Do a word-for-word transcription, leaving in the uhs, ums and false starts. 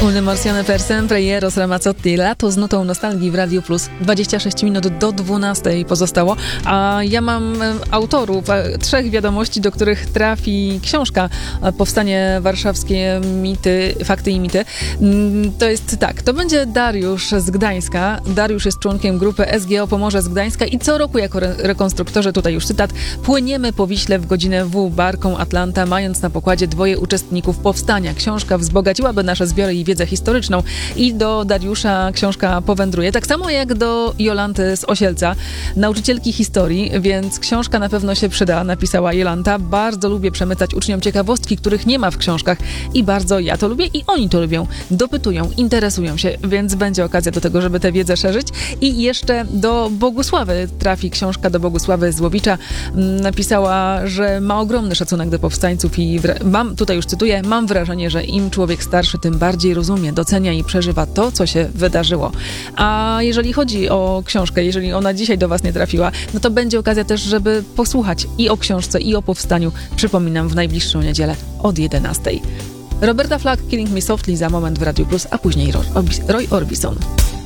Un Marciano per sempre i Eros Ramazzotti. Lato z nutą nostalgii w Radiu Plus. dwadzieścia sześć minut do dwunastej pozostało, a ja mam autorów trzech wiadomości, do których trafi książka Powstanie Warszawskie, mity, fakty i mity. To jest tak, to będzie Dariusz z Gdańska. Dariusz jest członkiem grupy S G O Pomorze z Gdańska i co roku jako re- rekonstruktorzy, tutaj już cytat, płyniemy po Wiśle w godzinę W barką Atlanta, mając na pokładzie dwoje uczestników powstania. Książka wzbogaciłaby nasze zbiory i wiedzę historyczną i do Dariusza książka powędruje, tak samo jak do Jolanty z Osielca, nauczycielki historii, więc książka na pewno się przyda, napisała Jolanta. Bardzo lubię przemycać uczniom ciekawostki, których nie ma w książkach i bardzo ja to lubię i oni to lubią. Dopytują, interesują się, więc będzie okazja do tego, żeby tę wiedzę szerzyć. I jeszcze do Bogusławy trafi książka, do Bogusławy Złowicza. Napisała, że ma ogromny szacunek do powstańców i wra- mam, tutaj już cytuję, mam wrażenie, że im człowiek starszy, tym bardziej rozumie, docenia i przeżywa to, co się wydarzyło. A jeżeli chodzi o książkę, jeżeli ona dzisiaj do was nie trafiła, no to będzie okazja też, żeby posłuchać i o książce, i o powstaniu. Przypominam, w najbliższą niedzielę od jedenastej. Roberta Flack, Killing Me Softly za moment w Radiu Plus, a później Roy, Orbis- Roy Orbison.